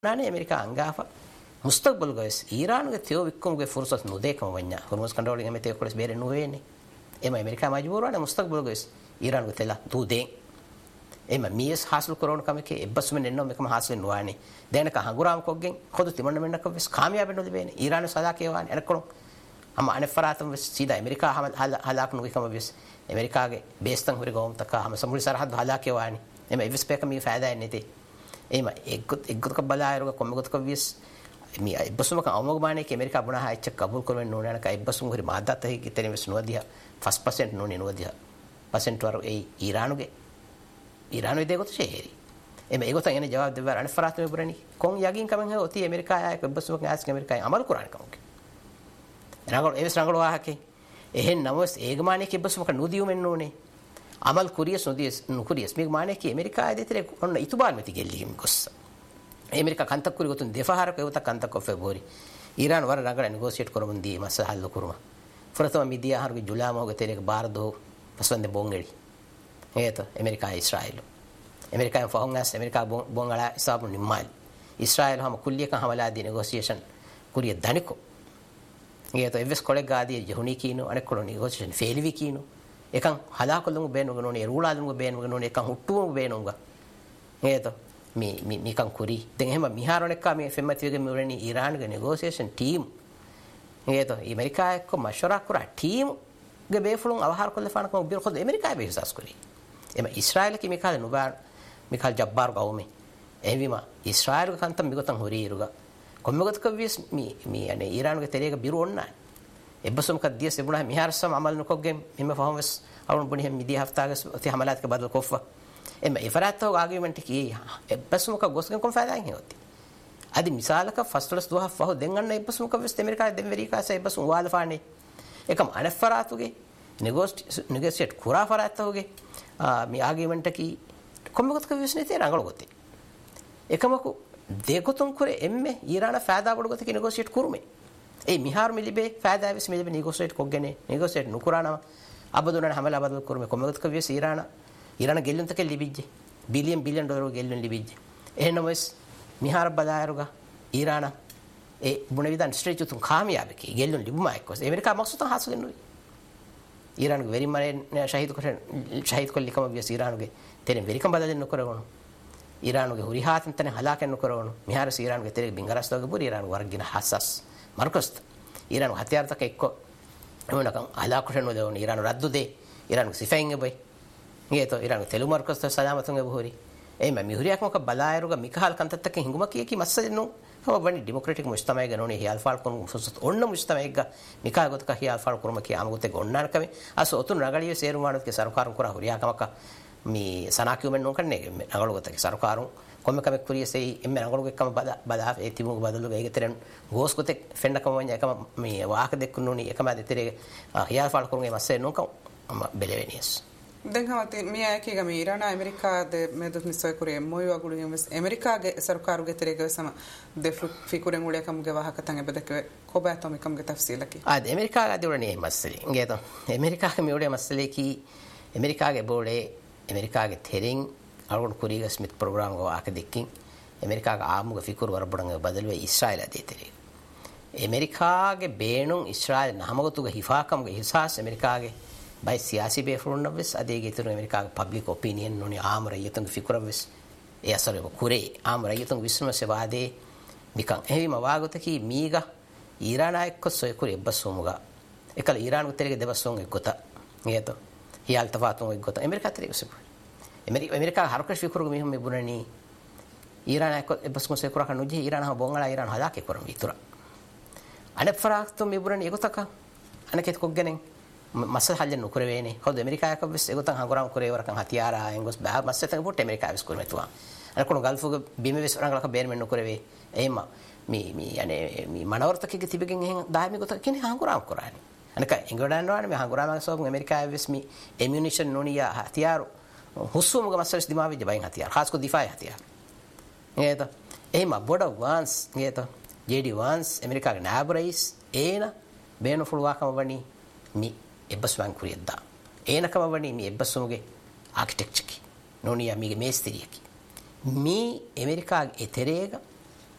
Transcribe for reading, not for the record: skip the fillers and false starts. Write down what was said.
ನಾನೇ America ಅಂಗಾಫ ಮುಸ್ತಕ್ಬಲ್ guys ಇರಾನ್ಗೆ ತಿಯೋ ವಿಕ್ಕುಮ್ಗೆ ಫುರ್ಸತ್ ನುದೇಕಮ ವನ್ಯ ಹುರ್ಮುಸ್ controlling ಎಮೆ ತಿಯೋ ಕೊಳಸ್ ಬೇರೆ ನುವೇನೆ ಎಮ ಅಮೆರಿಕಾ ಮಜಬೂರವಾನೆ ಮುಸ್ತಕ್ಬಲ್ ಗೈಸ್ ಇರಾನ್ಗೆ ತೆಲ ದೂದೆ ಎಮ ಮಿಯಸ್ ಹಾಸಲ್ ಕೊರೋನ್ ಕಮಕೆ ಎಬ್ಬಸ್ಮೆನ್ ಎನ್ನೋ ಮೆಕಮ ಹಾಸಲ್ ನುವಾನೆ ದೇನಕ ಹಂಗುರಾಮ್ ಕೊಗ್ಗೆನ್ ಖುದು ತಿಮಣ್ಣ ಮೆನ್ನಕ ವಿಸ್ ಕಾಮಿಯಾಬ್ ಎನ್ನೋದು ಬೇನೆ ಇರಾನ್ ಸದಾಕೇವಾನೆ ಎನಕೊಳು ಅಮ್ಮ ಅನೆಫರಾತಂ ವಿಸ್ ಸೀದಾ ಅಮೆರಿಕಾ ಹಲಾಕ್ ನುಗೆ ಕಮ ವಿಸ್ ಅಮೆರಿಕಾಗೆ ಬೇಸ್ತಂ ಹುರಿ ಗೋಮ್ ತಕ ಹಮ ಸಮುರಿ ಸರಹದ್ ಹಲಾಕೇವಾನೆ ಎಮ ಇವಿಸ್ ಪೇಕ ಮಿ ಫಾಯದಾ ಎನ್ನೆತಿ එම එක්ගොතක බලායරුග කොම්මගොතක විස් මේ ඉබ්බසුමක අවමගමානයේ ඇමරිකා බුණා හැච්ච කබුල් කරවෙන්න ඕන යනක ඉබ්බසුම හරි මාදත් හි කිතෙන විස් නොදියා 5% නොනේ නොදියා % වර ඒ ඊරානුවේ දෙගොත ෂෙහෙරි එම ඒගොත එන ජවාබ් දෙවර අනේ ෆරාත් මේ බුරණි කොන් යගින් කමෙන් හේ ඔති ඇමරිකා ආය ඉබ්බසුමක ආස් ඇමරිකා අමල් කුරාන කමක එනගොල එවස් රංගල වාහකේ එහෙන් නවස් ඒගමානයේ ඉබ්බසුමක නොදියු මෙන්න ඕනේ අමල් කුරියස් නොදියස් නුකුරියස් මේ මානේ කි ඇමරිකා ආයදිතරේ ඔන්න ඉතුබාල් මෙති ගෙල්ලිහිම් කොස්ස ඇමරිකා කන්තක් කුරි ගොතුන් දෙෆහරක එවත කන්තක් ඔෆ ෆෙබ්‍රුවරි ඊරාන් වර රංගල නෙගෝසියේට් කරමුන් දී මස හල්ල කුරුම ෆරතම මිදියා හරුගේ ජුලා මොග තෙරේක බාරදෝ පසවන්ද බොංගෙලි හේත America Israel America ෆහොන්ගස් America බොංගලා ඉස්සාබු නිම්මාල් Israel හම කුල්ලියක හමලා දී නෙගෝසියේෂන් කුරිය දනිකෝ හේත එවස් කොලෙක් ගාදී ජහුනි කීනෝ අනෙක් කොල නෙගෝසියේෂන් ෆේලිවි කීනෝ එකන් හදාකොල්ලුම බේනුග නෝනේ රුලාදුම බේනුග නෝනේ එකන් හුට්ටුම බේනුග හේත මේ කන් කුරි දැන් එහෙම මිහාරණෙක්ක මේ ෆෙම්මතිවගේ මුරණි ඉරාන්ගේ නෙගෝසියේෂන් ටීම් හේත ඇමරිකා එක්ක මෂවරා කරා ටීම් ගේ බේෆලුන් අවහාර කොල්ල ෆානක උබිර කොද ඇමරිකා බේසස් කුරි එම ඉස්රායිල් කි මිකාල නුබා මිකාල් ජබ්බාර් ගෞමේ එවිම ඉස්රායිල් කන්තම් මිගතන් හොරි ඉරුග කොම්මගතක විස් මේ අනේ ඉරාන්ගේ තෙරේක බිරු ඔන්නයි එබ්බසුම් කද්දිය සෙබුණා මිහාරසම අමල් නොකොග්ගෙන් මෙම ෆහොමස් අවුන් බුනි හැම මිදිය හෆ්තාගස් ඔති හමලාත් ක බදල් කොෆා එම ඉෆරාතෝ ආගියුමන්ට් කි එබ්බසුම් ක ගොස්ගෙන් කොම් ෆාදායින් හොති අදි මිසාලක ෆස්ටලස් දුහ ෆහො දෙන්ගන්න එබ්බසුම් ක වෙස් ඇමරිකා දෙමරිකා සේ එබ්බසුම් වාලෆානේ එකම අනෆරාතුගේ නෙගෝසියේට් කුරා ෆරාතෝගේ මේ ආගියුමන්ට් කි කොම්මගත ක වෙස් නෙතේ රංගල ගොතේ එකමකු දෙකොතුන් කුරේ එම්මේ ඊරාන ෆාදා බඩ ගොතේ නෙගෝසියේට් කුරුමේ ඒ මිහාර මිලිබේ ෆාදාවිස් මිලිබේ නෙගෝසියේට් කොග්ගනේ නෙගෝසියේට් නුකුරානම අබදුනන හැමල අබදල් කරුමේ කොමගත කවියස් ඉරාන ගෙල්ලුන් තක ලිබිජ්ජේ බිලියන් ඩොලර් ගෙල්ලුන් ලිබිජ්ජේ එහෙනමස් මිහාර බදායරුගා ඉරාන ඒ බුණ විදන් ස්ට්‍රේච් තුන් කාමියාබකි ගෙල්ලුන් ලිබුමා එක්කස් ඇමරිකා මක්සුතන් හසුගෙනුයි ඉරාන වෙරි මරේ ශහීද් කොල්ලිකම වියස් ඉරානුගේ තෙරෙන් වෙරිකම් බදලෙන් නොකරවණු ඉරානුගේ හුරි හාතන් තන හලාකෙන් නොකරවණු මිහාර ඉරානුගේ තෙරේ බින්ගරස්තෝගේ බුරි ඉරාන වර්ගින හසස් මර්කස්ත ඉරාන හතියාර තක එක්ක එවනකම් හලාකුෂන් වදෝන ඉරාන රද්දුදේ ඉරාන සිෆයින් එබයි ගේතෝ ඉරාන තෙලු මර්කස්ත සලාමතුන් එබහුරි එයි මම මිහුරියක් මොක බලායරුග මිකහල් කන්තත්තක හිඟුම කීකි මස්සදෙන්නු හව වනි ඩෙමොක්‍රැටික් මුස්තමයි ගනෝනේ හියල්ෆාල් කොන් සොසත් ඔන්න මුස්තමයිග්ග මිකා ගොතක හියල්ෆාල් කරම කී ආමගොතේ ගොන්නානකමේ අස ඔතුන් රගලියේ සේරුමානත් කේ සරකාරුන් කරා හුරියාකමක මේ සනාකියුමෙන් නොකන්නේ නගලගොතක සරකාරුන් කොම්මකම කුරියසේ එම්ම නගලගොකම බදා ඒ තිබුග බදලුග ඒකතරන් ගෝස්කොතේ ෆෙන්නකම වඤ්ඤ එකම මේ වාහක දෙක්කුනෝනි එකම දෙතරේ හියල්ෆාල් කරුන්ගේ මස්සේ නොකම් බෙලෙවෙනියස් දැන් හමති මේ අයකේ ගම ඉරාන ඇමරිකාද මෙදුත් නිසොය කුරේ මොයි වගුලුගෙන් වෙස් ඇමරිකාගේ සරකාරුගේ තරේක සම දෙෆු ෆිකුරෙන් උලේ කම්ගේ වාහකතන් එබදක කොබෑතොම කම්ගේ තෆ්සීලකි ආද ඇමරිකාගේ දිවරනේ මස්සලි ගේතෝ ඇමරිකාගේ මියෝඩේ මස්සලි කි ඇමරිකාගේ බෝලේ ඇමරිකාගේ තෙරින් අරුන් කුරීග ස්මිත් ප්‍රෝග්‍රෑම් ගෝ ආක දෙකින් ඇමරිකාගේ ආමුග ෆිකුර වරබඩංග බදල්වේ ඉස්රායිල් අධිතරේ ඇමරිකාගේ බේනුන් ඉස්රායිල් නහමගතුගේ හිෆාකම්ගේ හිසාස් ඇමරිකාගේ by සියාසි බේෆරුන්නවස් අධේගේ තුරු ඇමරිකාගේ පබ්ලික් ඔපිනියන් නොනි ආමරයතුන් ෆිකුරවස් ඒ අසරේ කුරේ ආමරයතුන් විශ්මසේ වාදේ නිකන් එහෙම වාගතකි මීග ඊරාන එක්ක සොය කුරේ බස්සෝමුගා එකල ඊරාන උත්තරේ දෙවස්සෝන් එක්කත නියතෝ හියල් තෆාතුන් එක්කත ඇමරිකා තරේ උසපු ඇමරිකා හරකස් ෆිකුරුග මෙහෙම මෙබුණනි ඊරාන එක්ක බස්සෝන් සෙකුරා කනුජි ඊරාන හ බොංගලා ඊරාන හදාකේ කරම් විතර අනේ ෆරාක්තු මෙබුණනි එක්කතක අනකෙත් කොග්ගනේ මස්ස හල්ලෙන් නුකර වේනේ හොද ඇමරිකා එක වෙස් ඒගොතන් හංගුරම් කරේ වරකන් හතියාරා එංගොස් බෑ මස්ස තක පොට ඇමරිකා වෙස් කරමෙතුවා අර කොන ගල්ෆුග බිම වෙස් රංගලක බේරෙන් නුකර වේ එහෙම මේ යන්නේ මේ මනවර්තකගේ තිබෙකින් එහෙන් දායමි ගොත කියන්නේ හංගුරම් කරානේ අනක ඉංග්ලන්ඩ් වань මේ හංගුරම් සෝම් ඇමරිකා වෙස් මේ එමියුනිෂන් නොනියා හතියාරු හුස්සුමුග මස්සස් දිමාවිජ බයින් හතියාර ખાસ કો දිෆාය හතියාර නේද එහෙම බොඩ වන්ස් නේද ජේඩි වන්ස් ඇමරිකාගේ නාබරයිස් ඒන බේන ෆුල්වාකම වනි මේ එබ්බස්වන් කුරියද්දා ඒනකම වනි මේ එබ්බස්මුගේ ආකිටෙක්චර් කි නොනියා මීගේ මේස්ත්‍රියකි මේ ඇමරිකාගේ එතරේක